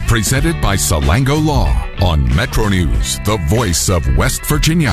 Presented by Salango Law on Metro News, the voice of West Virginia.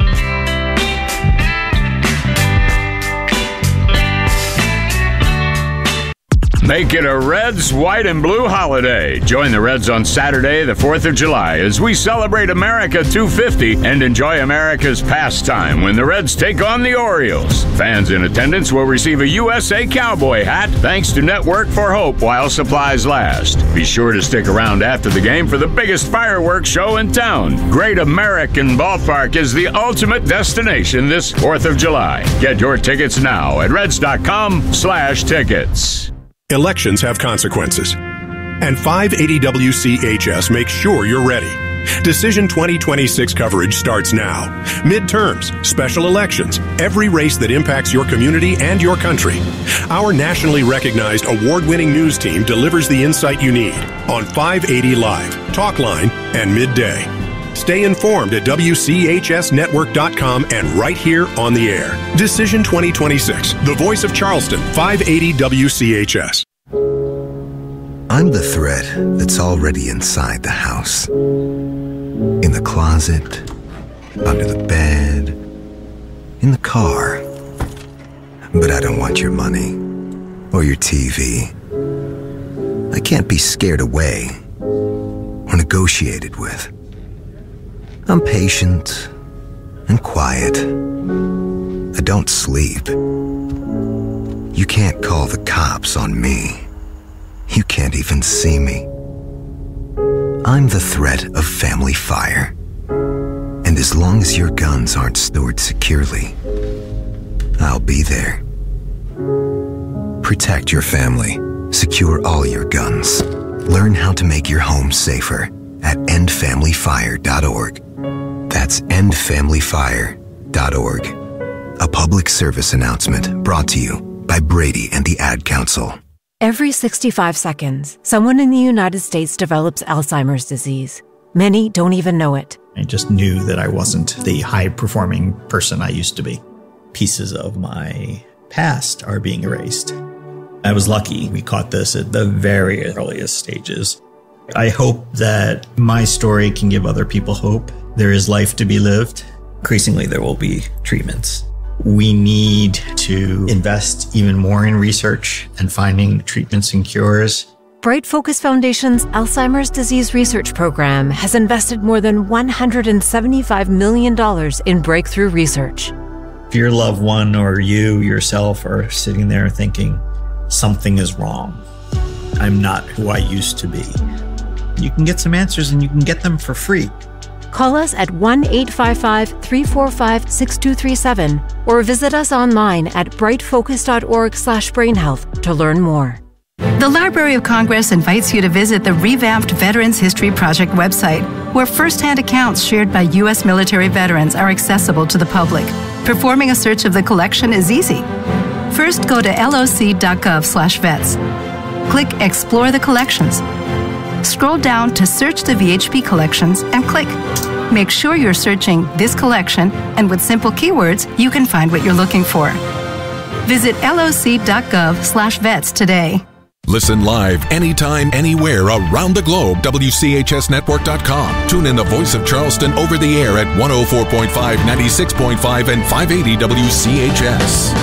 Make it a Reds, white, and blue holiday. Join the Reds on Saturday, the 4th of July, as we celebrate America 250 and enjoy America's pastime when the Reds take on the Orioles. Fans in attendance will receive a USA Cowboy hat thanks to Network for Hope while supplies last. Be sure to stick around after the game for the biggest fireworks show in town. Great American Ballpark is the ultimate destination this 4th of July. Get your tickets now at reds.com/tickets. Elections have consequences, and 580 WCHS makes sure you're ready. Decision 2026 coverage starts now. Midterms, special elections, every race that impacts your community and your country. Our nationally recognized award-winning news team delivers the insight you need on 580 Live, Talkline, and Midday. Stay informed at WCHSnetwork.com and right here on the air. Decision 2026, the voice of Charleston, 580 WCHS. I'm the threat that's already inside the house. In the closet, under the bed, in the car. But I don't want your money or your TV. I can't be scared away or negotiated with. I'm patient and quiet. I don't sleep. You can't call the cops on me. You can't even see me. I'm the threat of family fire. And as long as your guns aren't stored securely, I'll be there. Protect your family. Secure all your guns. Learn how to make your home safer at endfamilyfire.org. That's endfamilyfire.org. A public service announcement brought to you by Brady and the Ad Council. Every 65 seconds, someone in the United States develops Alzheimer's disease. Many don't even know it. I just knew that I wasn't the high-performing person I used to be. Pieces of my past are being erased. I was lucky we caught this at the very earliest stages. I hope that my story can give other people hope. There is life to be lived. Increasingly, there will be treatments. We need to invest even more in research and finding treatments and cures. Bright Focus Foundation's Alzheimer's Disease Research Program has invested more than $175 million in breakthrough research. If your loved one or you yourself are sitting there thinking, something is wrong, I'm not who I used to be, you can get some answers and you can get them for free. Call us at 1-855-345-6237 or visit us online at brightfocus.org/brainhealth to learn more. The Library of Congress invites you to visit the revamped Veterans History Project website, where first-hand accounts shared by U.S. military veterans are accessible to the public. Performing a search of the collection is easy. First, go to loc.gov/vets. Click Explore the Collections. Scroll down to Search the VHP Collections and click. Make sure you're searching this collection, and with simple keywords, you can find what you're looking for. Visit loc.gov/vets today. Listen live anytime, anywhere around the globe. WCHSnetwork.com. Tune in the voice of Charleston over the air at 104.5, 96.5, and 580 WCHS.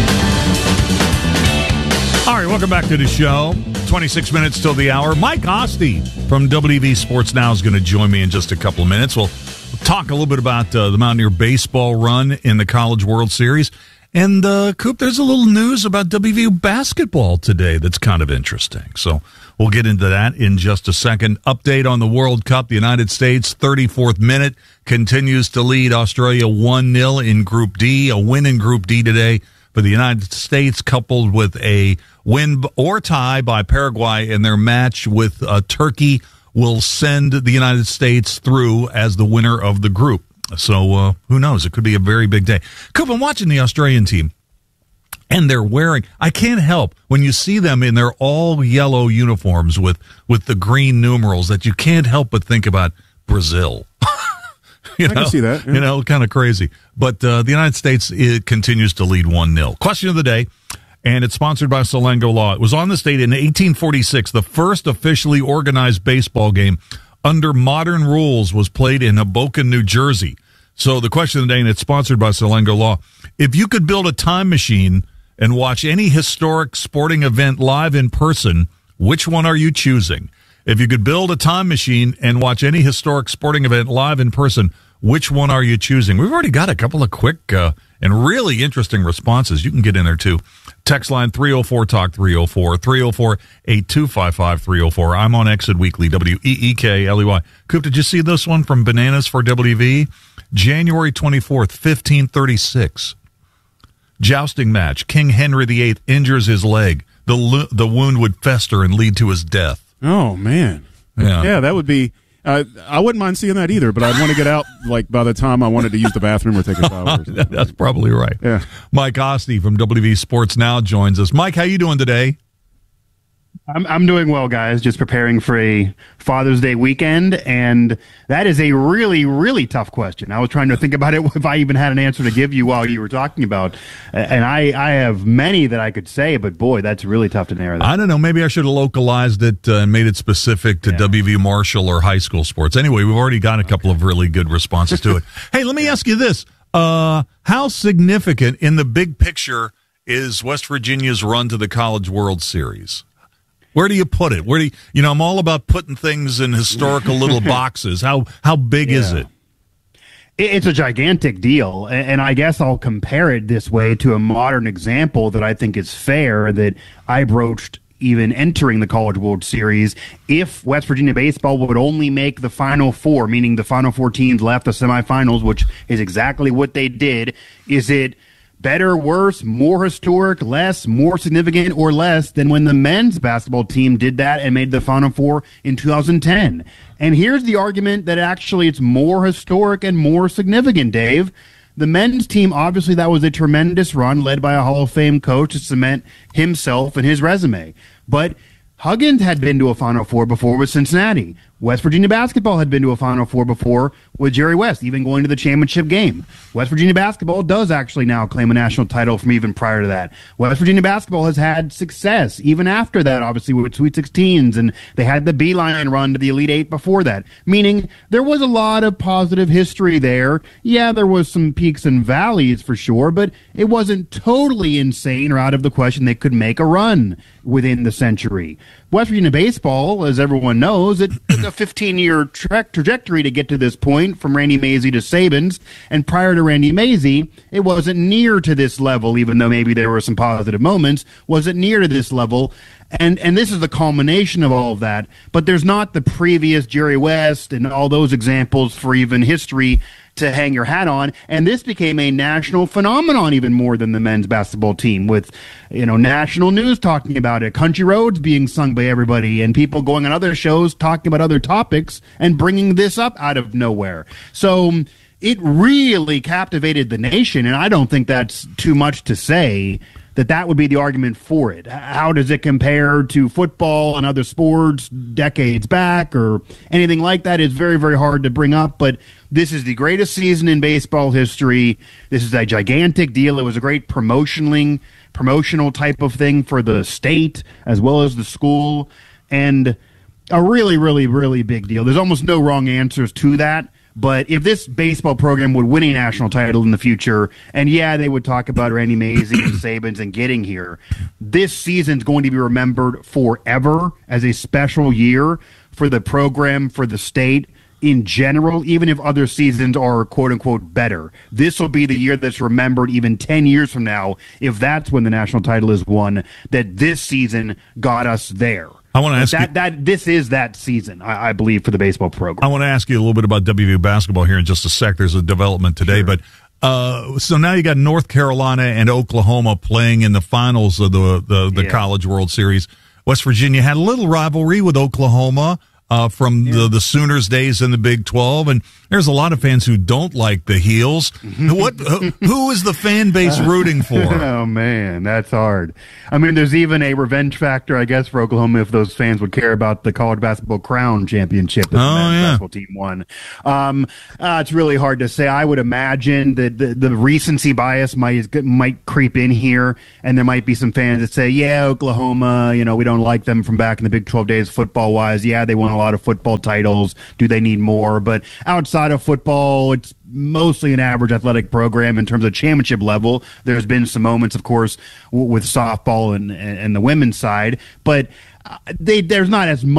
All right, welcome back to the show. 26 minutes till the hour. Mike Ostie from WV Sports Now is going to join me in just a couple of minutes. We'll talk a little bit about the Mountaineer baseball run in the College World Series. And, Coop, there's a little news about WVU basketball today that's kind of interesting. So we'll get into that in just a second. Update on the World Cup. The United States, 34th minute, continues to lead Australia 1-0 in Group D. A win in Group D today for the United States, coupled with a win or tie by Paraguay in their match with Turkey, will send the United States through as the winner of the group. So who knows? It could be a very big day. Coop, I'm watching the Australian team, and they're wearing, I can't help, when you see them in their all-yellow uniforms with the green numerals, that you can't help but think about Brazil. I can see that. Yeah. You know, kind of crazy. But the United States, it continues to lead 1-0. Question of the day, and it's sponsored by Selengo Law. It was on this date in 1846. The first officially organized baseball game under modern rules was played in Hoboken, New Jersey. So the question of the day, and it's sponsored by Selengo Law. If you could build a time machine and watch any historic sporting event live in person, which one are you choosing? If you could build a time machine and watch any historic sporting event live in person, which one are you choosing? We've already got a couple of quick and really interesting responses. You can get in there, too. Text line 304-TALK 304, 304-8255-304. I'm on Exit Weekly, WEEKLEY. Coop, did you see this one from Bananas for WV? January 24th, 1536. Jousting match. King Henry VIII injures his leg. The wound would fester and lead to his death. Oh, man. Yeah, that would be... I wouldn't mind seeing that either, but I'd want to get out like by the time I wanted to use the bathroom or take a shower. That's probably right. Yeah. Mike Oste from WV Sports Now joins us. Mike, how you doing today? I'm doing well, guys. Just preparing for a Father's Day weekend, and that is a really, really tough question. I was trying to think about it if I even had an answer to give you while you were talking about, and I have many that I could say, but boy, that's really tough to narrow that. I don't know. Maybe I should have localized it and made it specific to WV Marshall or high school sports. Anyway, we've already got a couple of really good responses to it. Hey, let me ask you this. How significant in the big picture is West Virginia's run to the College World Series? Where do you put it? Where do you know? I'm all about putting things in historical little boxes. How big is it? It's a gigantic deal, and I guess I'll compare it this way to a modern example that I think is fair that I broached even entering the College World Series. If West Virginia baseball would only make the Final Four, meaning the Final Four teams left the semifinals, which is exactly what they did, is it better, worse, more historic, less, more significant, or less than when the men's basketball team did that and made the Final Four in 2010? And here's the argument that actually it's more historic and more significant, Dave. The men's team, obviously, that was a tremendous run led by a Hall of Fame coach to cement himself and his resume. But Huggins had been to a Final Four before with Cincinnati. West Virginia basketball had been to a Final Four before with Jerry West, even going to the championship game. West Virginia basketball does actually now claim a national title from even prior to that. West Virginia basketball has had success even after that, obviously, with Sweet 16s, and they had the Beeline run to the Elite Eight before that, meaning there was a lot of positive history there. Yeah, there was some peaks and valleys for sure, but it wasn't totally insane or out of the question they could make a run within the century. West Virginia baseball, as everyone knows, it took a 15-year trajectory to get to this point, from Randy Mazey to Sabins, and prior to Randy Mazey, it wasn't near to this level, even though maybe there were some positive moments, wasn't near to this level, and this is the culmination of all of that, but there's not the previous Jerry West and all those examples for even history to hang your hat on, and this became a national phenomenon even more than the men's basketball team, with national news talking about it, Country Roads being sung by everybody, and people going on other shows talking about other topics and bringing this up out of nowhere. So it really captivated the nation, and I don't think that's too much to say that would be the argument for it. How does it compare to football and other sports decades back or anything like that? It's very, very hard to bring up, but this is the greatest season in baseball history. This is a gigantic deal. It was a great promotional type of thing for the state as well as the school, and a really, really, really big deal. There's almost no wrong answers to that. But if this baseball program would win a national title in the future, and yeah, they would talk about Randy Mazey and Sabins and getting here, this season's going to be remembered forever as a special year for the program, for the state in general, even if other seasons are quote-unquote better. This will be the year that's remembered even 10 years from now, if that's when the national title is won, that this season got us there. I want to ask that this is that season, I believe, for the baseball program. I want to ask you a little bit about WVU basketball here in just a sec. There's a development today, Sure. But so now you got North Carolina and Oklahoma playing in the finals of the College World Series. West Virginia had a little rivalry with Oklahoma. from the Sooners days in the Big 12, and there's a lot of fans who don't like the Heels. Who is the fan base rooting for? Oh, man, that's hard. I mean, there's even a revenge factor, I guess, for Oklahoma if those fans would care about the college basketball crown championship that the men's basketball team won. It's really hard to say. I would imagine that the recency bias might creep in here, and there might be some fans that say, yeah, Oklahoma, we don't like them from back in the Big 12 days football-wise. Yeah, they won a lot of football titles. Do they need more? But outside of football, it's mostly an average athletic program in terms of championship level. There's been some moments, of course, with softball and the women's side, but there's not as much